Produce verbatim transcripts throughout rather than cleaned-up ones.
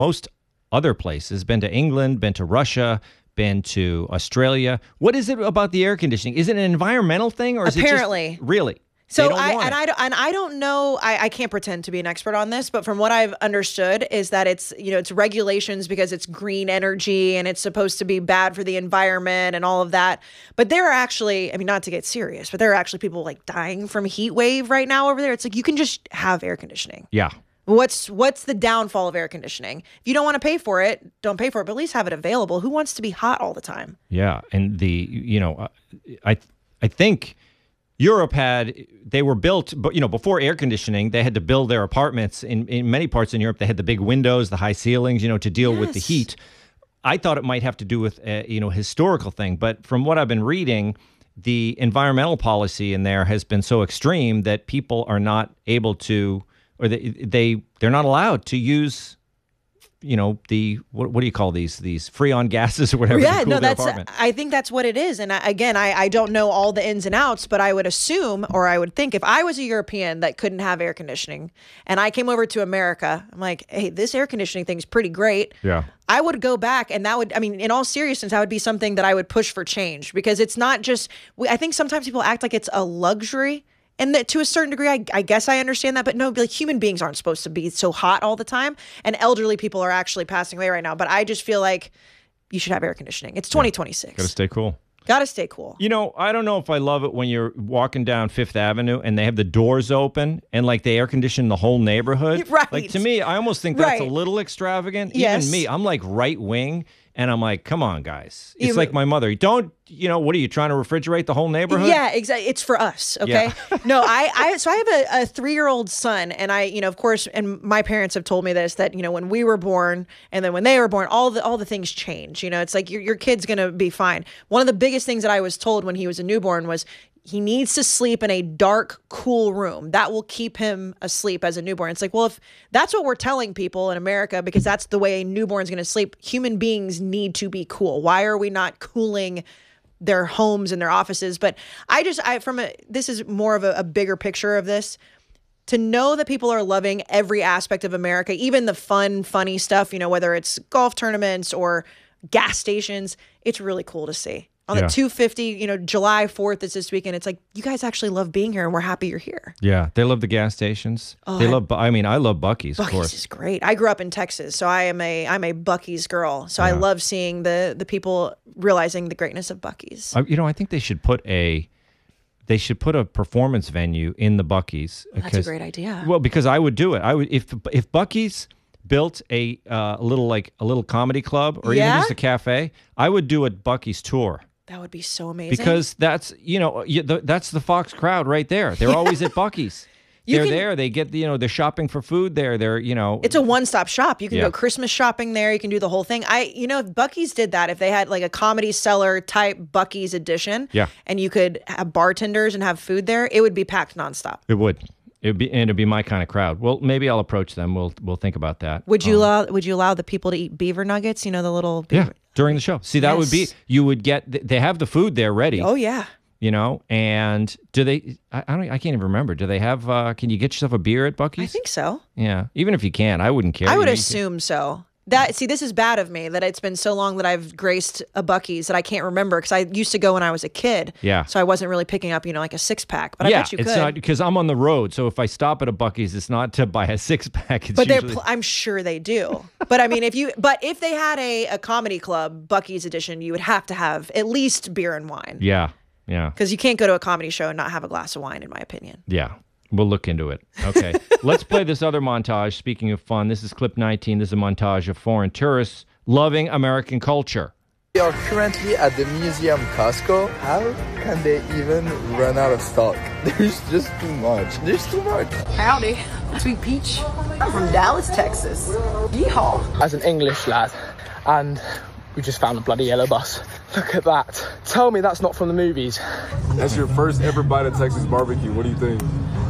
most other places, been to England, been to Russia, been to Australia. What is it about the air conditioning? Is it an environmental thing, or is Apparently. it just really? So I and, I and I don't know. I, I can't pretend to be an expert on this, but from what I've understood is that it's you know it's regulations because it's green energy and it's supposed to be bad for the environment and all of that. But there are actually, I mean, not to get serious, but there are actually people like dying from heat wave right now over there. It's like you can just have air conditioning. Yeah. What's what's the downfall of air conditioning? If you don't want to pay for it, don't pay for it, but at least have it available. Who wants to be hot all the time? Yeah, and the you know, I I think. Europe had, they were built, but you know, before air conditioning, they had to build their apartments in, in many parts in Europe. They had the big windows, the high ceilings, you know, to deal yes. with the heat. I thought it might have to do with, a, you know, historical thing. But from what I've been reading, the environmental policy in there has been so extreme that people are not able to, or they, they they're not allowed to use, you know, the, what, what do you call these, these freon gases or whatever. Yeah, to cool no, their that's, apartment. I think that's what it is. And I, again, I, I don't know all the ins and outs, but I would assume, or I would think if I was a European that couldn't have air conditioning and I came over to America, I'm like, hey, this air conditioning thing's pretty great. Yeah. I would go back and that would, I mean, in all seriousness, that would be something that I would push for change because it's not just, I think sometimes people act like it's a luxury. And that to a certain degree, I, I guess I understand that. But no, like human beings aren't supposed to be so hot all the time. And elderly people are actually passing away right now. But I just feel like you should have air conditioning. It's twenty twenty-six. Yeah, gotta stay cool. Gotta stay cool. You know, I don't know if I love it when you're walking down Fifth Avenue and they have the doors open and like they air condition the whole neighborhood. Right. Like to me, I almost think that's right. a little extravagant. Yes. Even me, I'm like right wing. And I'm like, come on, guys. It's Even, like my mother. Don't, you know, what are you trying to refrigerate the whole neighborhood? Yeah, exactly. It's for us, okay? Yeah. no, I, I, so I have a, a three-year-old son, and I, you know, of course, and my parents have told me this, that, you know, when we were born and then when they were born, all the all the things change. You know, it's like your, your kid's going to be fine. One of the biggest things that I was told when he was a newborn was, he needs to sleep in a dark, cool room. That will keep him asleep as a newborn. It's like, well, if that's what we're telling people in America, because that's the way a newborn's going to sleep, human beings need to be cool. Why are we not cooling their homes and their offices? But I just, I from a, this is more of a, a bigger picture of this. To know that people are loving every aspect of America, even the fun, funny stuff, you know, whether it's golf tournaments or gas stations, it's really cool to see. On yeah. the two fifty, you know, July fourth is this weekend. It's like, you guys actually love being here and we're happy you're here. Yeah. They love the gas stations. Oh, they I, love, I mean, I love Buc-ee's, Buc-ee's of course. is great. I grew up in Texas, so I am a, I'm a Buc-ee's girl. So yeah. I love seeing the, the people realizing the greatness of Buc-ee's. Uh, you know, I think they should put a, they should put a performance venue in the Buc-ee's. Well, that's a great idea. Well, because I would do it. I would, if, if Buc-ee's built a, uh, a little, like a little comedy club or yeah? even just a cafe, I would do a Buc-ee's tour. That would be so amazing. Because that's, you know, you, the, that's the Fox crowd right there. They're yeah. always at Buc-ee's. They're can, there. They get, you know, they're shopping for food there. They're, you know. It's a one-stop shop. You can yeah. go Christmas shopping there. You can do the whole thing. I, you know, if Buc-ee's did that, if they had like a Comedy Cellar type Buc-ee's edition, yeah. and you could have bartenders and have food there, it would be packed nonstop. It would. It'd be, and it'd be my kind of crowd. Well, maybe I'll approach them. We'll we'll think about that. Would you um, allow Would you allow the people to eat beaver nuggets? You know, the little beaver- yeah during the show. See, that yes. would be, you would get. They have the food there ready. Oh yeah. You know, and do they? I, I don't. I can't even remember. Do they have? Uh, can you get yourself a beer at Buc-ee's? I think so. Yeah, even if you can, I wouldn't care. I would you know, assume so. That see, this is bad of me that it's been so long that I've graced a Buc-ee's that I can't remember because I used to go when I was a kid. Yeah. So I wasn't really picking up, you know, like a six pack. But yeah, I bet you it's could. not because I'm on the road. So if I stop at a Buc-ee's, it's not to buy a six pack. It's but usually... they're, pl- I'm sure they do. But I mean, if you, but if they had a, a comedy club Buc-ee's edition, you would have to have at least beer and wine. Yeah, yeah. Because you can't go to a comedy show and not have a glass of wine, in my opinion. Yeah. We'll look into it. Okay. Let's play this other montage. Speaking of fun, this is clip nineteen. This is a montage of foreign tourists loving American culture. We are currently at the Museum Costco. How can they even run out of stock? There's just too much. There's too much. Howdy. Sweet Peach. I'm from Dallas, Texas. Yeehaw. As an English lad, and we just found a bloody yellow bus. Look at that. Tell me that's not from the movies. That's your first ever bite of Texas barbecue. What do you think?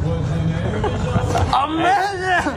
Amazing!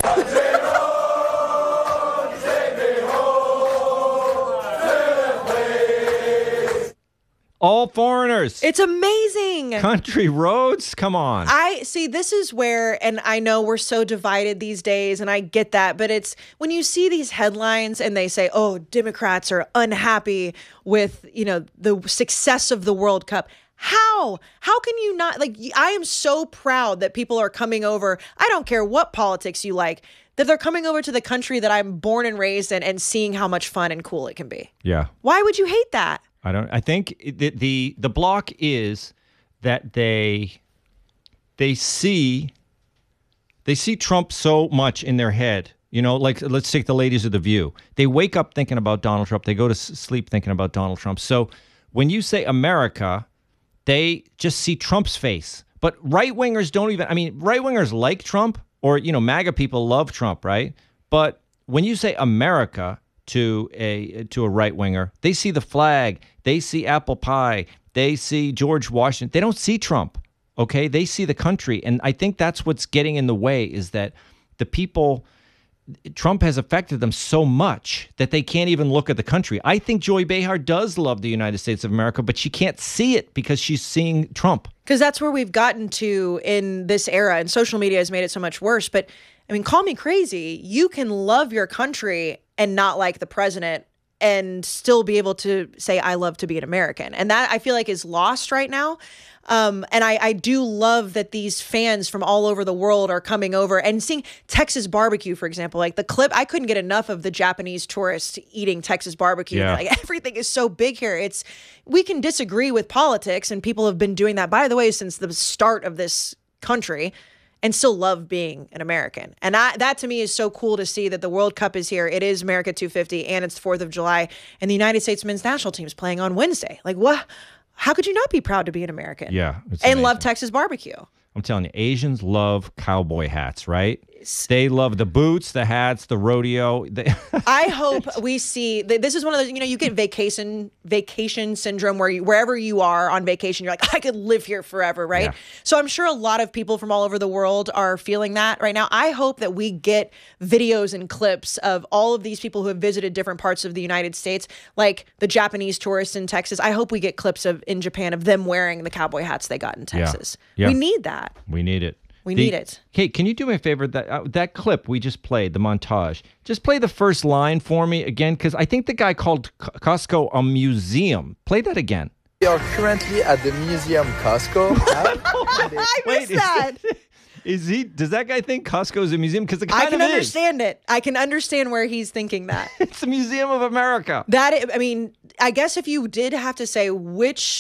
All foreigners. It's amazing. Country roads. Come on. I see. This is where, and I know we're so divided these days, and I get that, but it's when you see these headlines and they say, "Oh, Democrats are unhappy with, you know, the success of the World Cup." How? How can you not? Like, I am so proud that people are coming over. I don't care what politics you like, that they're coming over to the country that I'm born and raised in and seeing how much fun and cool it can be. Yeah. Why would you hate that? I don't. I think the the the block is that they they see they see Trump so much in their head. You know, like, let's take the ladies of The View. They wake up thinking about Donald Trump. They go to s- sleep thinking about Donald Trump. So when you say America, they just see Trump's face. But right-wingers don't even, I mean, right-wingers like Trump, or, you know, MAGA people love Trump, right? But when you say America to a to a right-winger, they see the flag, they see apple pie, they see George Washington. They don't see Trump, okay? They see the country. And I think that's what's getting in the way, is that the people... Trump has affected them so much that they can't even look at the country. I think Joy Behar does love the United States of America, but she can't see it because she's seeing Trump. Because that's where we've gotten to in this era, and social media has made it so much worse. But I mean, call me crazy. You can love your country and not like the president and still be able to say, I love to be an American. And that, I feel like, is lost right now. Um, and I, I do love that these fans from all over the world are coming over and seeing Texas barbecue, for example. Like the clip, I couldn't get enough of the Japanese tourists eating Texas barbecue. Yeah. Like, everything is so big here. It's, we can disagree with politics, and people have been doing that, by the way, since the start of this country, and still love being an American. And I, that to me is so cool to see that the World Cup is here. It is America two fifty, and it's fourth of July, and the United States men's national team is playing on Wednesday. Like, what? How could you not be proud to be an American? Yeah. It's and amazing. love Texas barbecue. I'm telling you, Asians love cowboy hats, right? They love the boots, the hats, the rodeo. They I hope we see, this is one of those, you know, you get vacation vacation syndrome where you, wherever you are on vacation, you're like, I could live here forever, right? Yeah. So I'm sure a lot of people from all over the world are feeling that right now. I hope that we get videos and clips of all of these people who have visited different parts of the United States, like the Japanese tourists in Texas. I hope we get clips of in Japan of them wearing the cowboy hats they got in Texas. Yeah. We need that. We need it. We The- need it. Kate, can you do me a favor? That uh, that clip we just played, the montage, just play the first line for me again, because I think the guy called C- Costco a museum. Play that again. We are currently at the museum Costco. I Wait, missed is- that. Is he? Does that guy think Costco is a museum? Because it I kind can of is. understand it. I can understand where he's thinking that. It's a museum of America. That, I mean, I guess if you did have to say which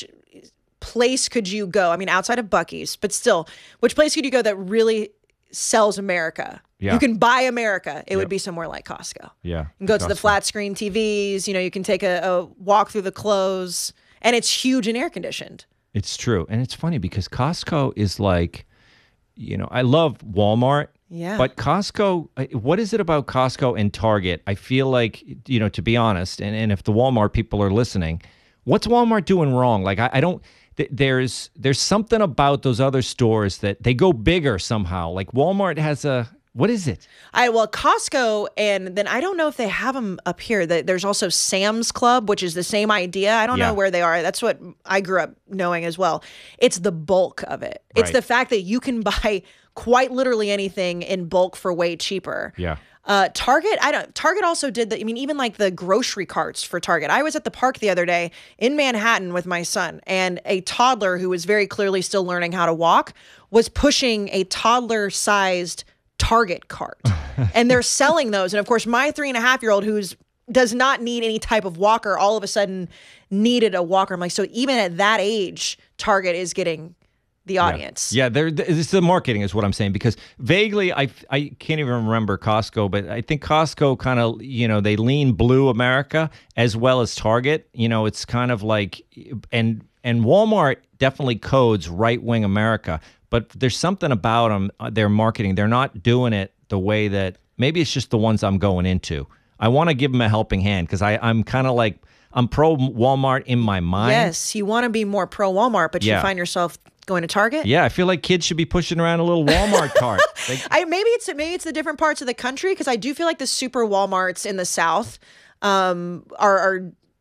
place could you go, I mean, outside of Buc-ee's, but still, which place could you go that really sells America? Yeah. You can buy America. It Yep. would be somewhere like Costco. Yeah. You can go to the Costco. flat screen T Vs, you know, you can take a, a walk through the clothes, and it's huge and air conditioned. It's true. And it's funny because Costco is like, you know, I love Walmart. Yeah. But Costco, I- what is it about Costco and Target? I feel like, you know, to be honest, and, and if the Walmart people are listening, what's Walmart doing wrong? Like, I, I don't, th- there's there's something about those other stores that they go bigger somehow. Like Walmart has a, what is it? I well, Costco, and then I don't know if they have them up here. That there's also Sam's Club, which is the same idea. I don't Yeah. know where they are. That's what I grew up knowing as well. It's the bulk of it. It's Right. the fact that you can buy quite literally anything in bulk for way cheaper. Yeah. Uh, Target, I don't. Target also did that. I mean, even like the grocery carts for Target. I was at the park the other day in Manhattan with my son, and a toddler who was very clearly still learning how to walk was pushing a toddler-sized Target cart, and they're selling those. And of course, my three and a half year old, who's does not need any type of walker, all of a sudden needed a walker. I'm like, so even at that age, Target is getting the audience. Yeah, they're, it's the marketing is what I'm saying, because vaguely I I can't even remember Costco, but I think Costco kind of, you know, they lean blue America as well as Target. You know, it's kind of like, and and Walmart definitely codes right-wing America, but there's something about them, their marketing, they're not doing it the way that, maybe it's just the ones I'm going into. I want to give them a helping hand because I'm kind of like, I'm pro Walmart in my mind. Yes, you want to be more pro Walmart, but Yeah. you find yourself going to Target. Yeah, I feel like kids should be pushing around a little Walmart cart. They, I maybe it's maybe it's the different parts of the country, because I do feel like the super Walmarts in the South um, are, are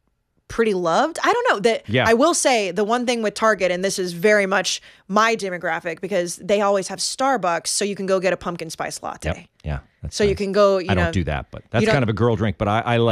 pretty loved. I don't know that. Yeah. I will say the one thing with Target, and this is very much my demographic, because they always have Starbucks, so you can go get a pumpkin spice latte. Yep. Yeah. That's So you nice. can go. You I know, don't do that, but that's don't- kind of a girl drink. But I, I like.